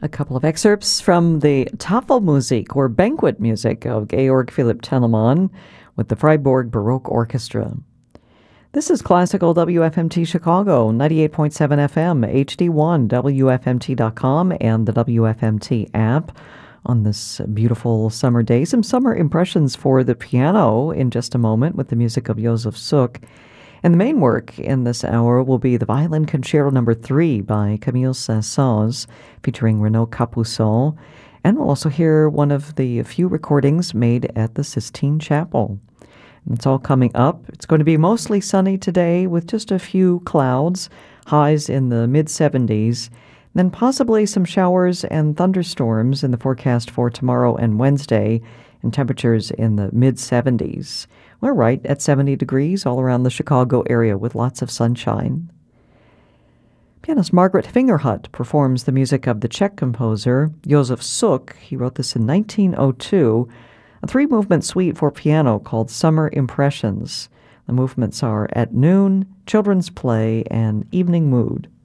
A couple of excerpts from the Tafelmusik, or banquet music, of Georg Philipp Telemann with the Freiburg Baroque Orchestra. This is Classical WFMT Chicago, 98.7 FM, HD1, WFMT.com, and the WFMT app. On this beautiful summer day, some summer impressions for the piano in just a moment with the music of Josef Suk. And the main work in this hour will be the Violin Concerto No. 3 by Camille Saint-Saëns, featuring Renaud Capuçon. And we'll also hear one of the few recordings made at the Sistine Chapel. And it's all coming up. It's going to be mostly sunny today with just a few clouds, highs in the mid-70s. Then possibly some showers and thunderstorms in the forecast for tomorrow and Wednesday, and temperatures in the mid-70s. We're right at 70 degrees all around the Chicago area with lots of sunshine. Pianist Margaret Fingerhut performs the music of the Czech composer Josef Suk. He wrote this in 1902, a three-movement suite for piano called Summer Impressions. The movements are At Noon, Children's Play, and Evening Mood.